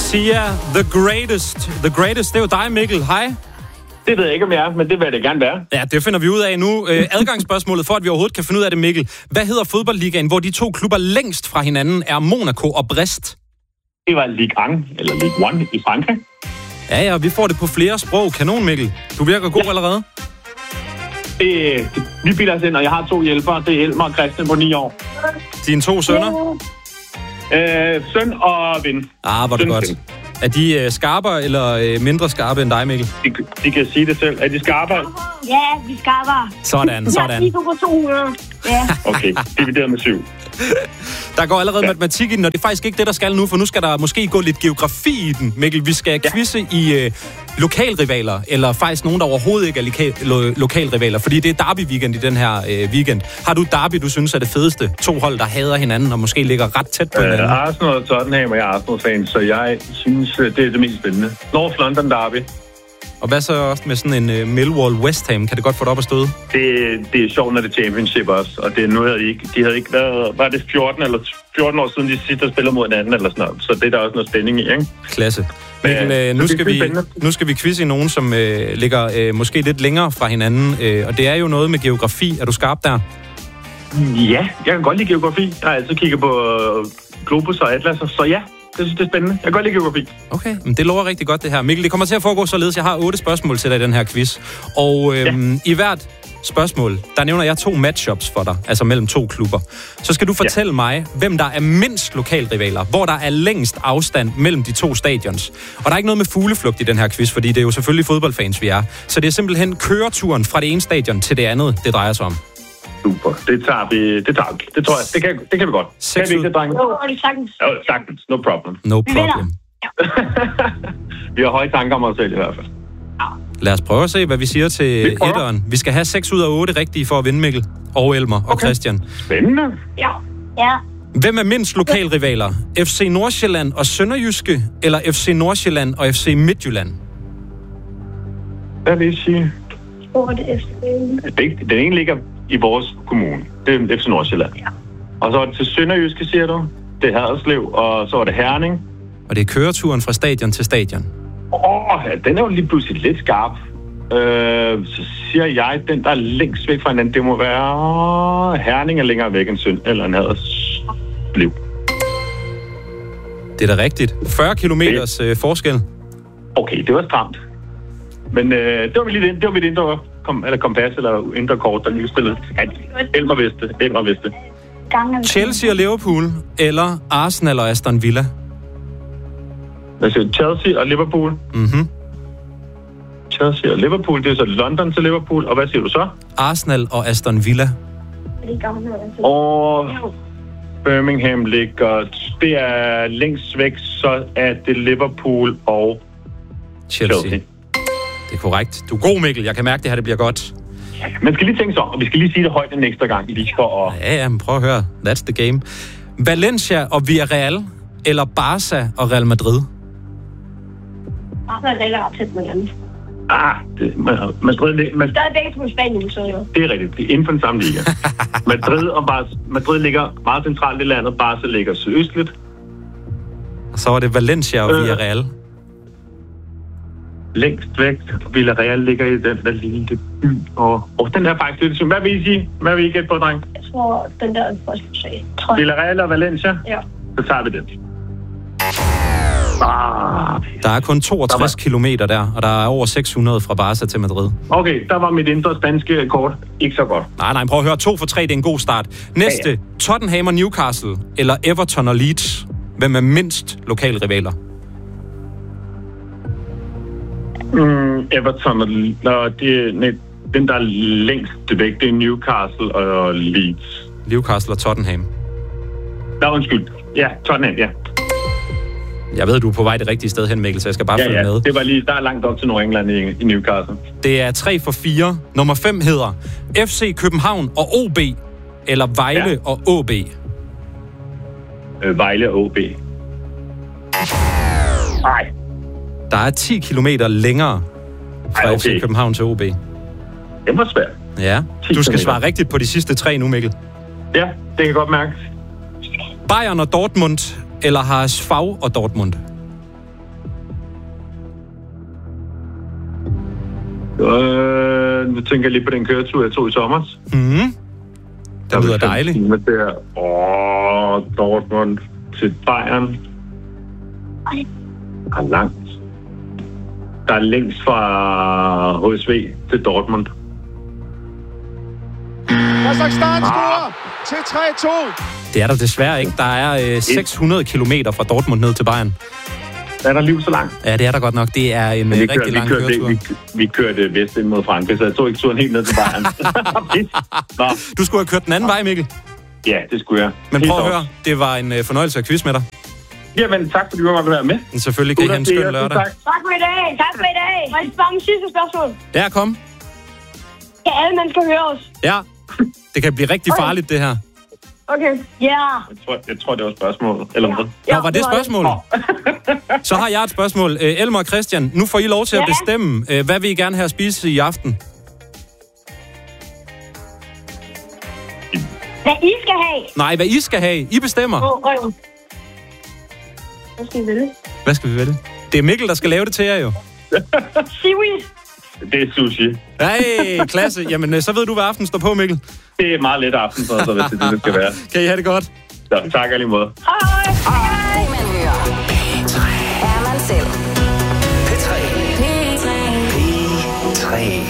Sia, The Greatest. The Greatest, det er jo dig, Mikkel. Hej. Det ved jeg ikke, om jeg er, men det vil det gerne være. Ja, det finder vi ud af nu. Adgangsspørgsmålet for, at vi overhovedet kan finde ud af det, Mikkel. Hvad hedder fodboldligaen, hvor de to klubber længst fra hinanden er Monaco og Brest? Det var Ligue 1, eller Ligue 1 i Frankrig. Ja, vi får det på flere sprog. Kanon, Mikkel. Du virker god allerede. Vi bilder os ind, og jeg har 2 hjælpere. Det er Elmer og Christian på 9 år. Dine 2 sønner? Søn og ven. Hvor det godt. Er de skarpere eller mindre skarpe end dig, Mikkel? De kan sige det selv. Er de skarpere? Ja, vi er skarpere. Sådan. Jeg er på 200. Ja. Okay, divideret med 7. Der går allerede matematik i den, og det er faktisk ikke det, der skal nu, for nu skal der måske gå lidt geografi i den, Mikkel. Vi skal quizze i lokalrivaler, eller faktisk nogen, der overhovedet ikke er lokalrivaler, fordi det er derby-weekend i den her weekend. Har du derby, du synes er det fedeste? 2 hold, der hader hinanden og måske ligger ret tæt på hinanden? Arsenal og Tottenham, og jeg er Arsenal-fan, så jeg synes, det er det mest spændende. North London derby. Og hvad så også med sådan en Millwall West Ham? Kan det godt få det op at støde? Det er sjovt, når det er Championship også, og det nu havde de havde ikke været, var det 14 år siden de sidst har spillet mod hinanden eller sådan noget, så det er der også noget spænding i, ikke? Klasse. Mikkel, nu skal vi quizze i nogen, som ligger måske lidt længere fra hinanden, og det er jo noget med geografi. Er du skarp der? Ja, jeg kan godt lide geografi. Jeg har altid kigget på Globus og Atlas, så ja. Jeg synes, det er spændende. Jeg kan godt lide geografi. Okay, men det lover rigtig godt det her. Mikkel, det kommer til at foregå således. Jeg har 8 spørgsmål til dig i den her quiz. Og i hvert spørgsmål, der nævner jeg 2 matchups for dig, altså mellem 2 klubber. Så skal du fortælle mig, hvem der er mindst lokalrivaler, hvor der er længst afstand mellem de 2 stadions. Og der er ikke noget med fugleflugt i den her quiz, fordi det er jo selvfølgelig fodboldfans, vi er. Så det er simpelthen køreturen fra det ene stadion til det andet, det drejer sig om. Super. Det tager vi. Det tror jeg. Det kan vi godt. 6 kan vi ikke det, drenge? Sagtens. Jo, sagtens. No problem. No problem. Vi har høje tanker om os selv i hvert fald. Lad os prøve at se, hvad vi siger til etteren. Vi skal have 6 ud af 8 rigtige for at vinde, Mikkel. Og Elmer og Christian. Spændende. Ja. Hvem er mindst lokalrivaler? FC Nordsjælland og Sønderjyske, eller FC Nordsjælland og FC Midtjylland? Hvad vil I sige? Den ene ligger i vores kommune. Det er FC Nordsjælland. Ja. Og så er det til Sønderjyske, siger du. Det er Haderslev, og så er det Herning. Og det er køreturen fra stadion til stadion. Den er jo lige pludselig lidt skarp. Så siger jeg, den der er længst væk fra hinanden, det må være Herning er længere væk end Sønd, eller en Haderslev. Det er da rigtigt. 40 kilometers forskel. Okay, det var stramt. Men det var lige det. Det var mit indre kompas eller indre kort, der lige spillede. Elmer vidste. Chelsea og Liverpool, eller Arsenal og Aston Villa? Hvad siger du? Chelsea og Liverpool? Mhm. Chelsea og Liverpool, det er så London til Liverpool. Og hvad siger du så? Arsenal og Aston Villa. Og Birmingham ligger... Det er længst væk, så er det Liverpool og Chelsea. Det er korrekt. Du er god, Mikkel. Jeg kan mærke, det her det bliver godt. Man skal lige tænke sig om, og vi skal lige sige det højt en ekstra gang, lige for at... Ja, men prøv at høre. That's the game. Valencia og Villarreal, eller Barca og Real Madrid? Barca er ret tæt med hinanden. Madrid... Der er begge som Spanien, så jo. Det er rigtigt. Det er inden for den samme liga. Madrid ligger meget centralt i landet. Barca ligger sydøstligt. Og så var det Valencia og Villarreal. Længst væk. Villarreal ligger i den der lille by. Og den er faktisk lidt... Hvad vil I sige? Hvad vil I gætte på, dreng? Jeg tror, den der er først for sig. Villarreal og Valencia? Ja. Så tager vi den. Der er kun 62 kilometer der, og der er over 600 fra Barca til Madrid. Okay, der var mit indre spanske kort ikke så godt. Nej, prøv at høre. 2 for 3, det er en god start. Næste, ja. Tottenham og Newcastle, eller Everton og Leeds. Hvem er mindst lokalrivaler? Everton og den, der er længst væk, det er Newcastle og Leeds. Newcastle og Tottenham. Undskyld. Ja, Tottenham, ja. Jeg ved, du er på vej det rigtige sted hen, Mikkel, så jeg skal bare følge med. Det var lige, der er langt op til New England i Newcastle. Det er 3 for 4. Nummer 5 hedder FC København og OB, eller Vejle og OB. Vejle og OB. Nej. Der er 10 kilometer længere fra FC København til OB. Det var svært. Ja, du skal svare rigtigt på de sidste 3 nu, Mikkel. Ja, det kan jeg godt mærke. Bayern og Dortmund, eller HSV og Dortmund? Nu tænker jeg lige på den køretur, jeg tog i sommer. Det lyder dejligt. Dortmund til Bayern. Der er langt. Der er længst fra HSV til Dortmund. Kazakhstan scorer til 3-2. Det er der desværre ikke. Der er 600 kilometer fra Dortmund ned til Bayern. Er der liv så langt? Ja, det er der godt nok. Det er en rigtig lang køretur. Vi kørte vest ind mod Frankrig, så jeg tog ikke turen helt ned til Bayern. Du skulle have kørt den anden vej, Mikkel. Ja, det skulle jeg. Men prøv at høre, det var en fornøjelse at quiz med dig. Jamen, tak fordi du var være med. Men selvfølgelig kan I have en skøn lørdag. Tak for i dag. Tak for i dag. Må jeg spørge om sidste spørgsmål? Ja, kom. Kan alle mennesker høre os? Ja, det kan blive rigtig farligt, det her. Okay. Ja. Jeg tror, det var spørgsmålet. Eller hvad? Nå, var det spørgsmålet? Så har jeg et spørgsmål. Elmer og Christian, nu får I lov til at bestemme, hvad vil I gerne have at spise i aften? Hvad I skal have? Nej, hvad I skal have. I bestemmer. Hvad skal I vælge? Hvad skal vi vælge? Det er Mikkel, der skal lave det til jer jo. Seaweed. Det er sushi. Nej, klasse. Jamen, så ved du, hvad aften står på, Mikkel. Det er meget let aften, så hvis det er det, det skal være. Kan I have det godt? Så tak alligevel. Hej.